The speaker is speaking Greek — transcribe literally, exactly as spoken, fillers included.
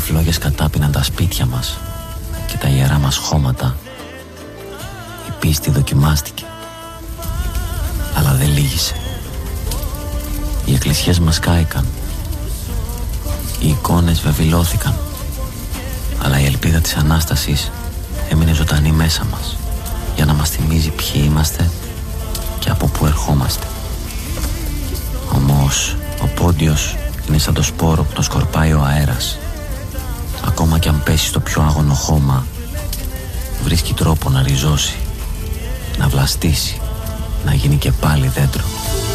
φλόγες κατάπιναν τα σπίτια μας και τα ιερά μας χώματα. Η πίστη δοκιμάστηκε, αλλά δεν λύγησε. Οι εκκλησιές μας κάηκαν, οι εικόνες βεβηλώθηκαν, αλλά η ελπίδα της Ανάστασης έμεινε ζωντανή μέσα μας, για να μας θυμίζει ποιοι είμαστε και από πού ερχόμαστε. Όμως ο Πόντιος είναι σαν το σπόρο που το σκορπάει ο αέρας. Ακόμα κι αν πέσει στο πιο άγωνο χώμα, βρίσκει τρόπο να ριζώσει, να βλαστήσει, να γίνει και πάλι δέντρο.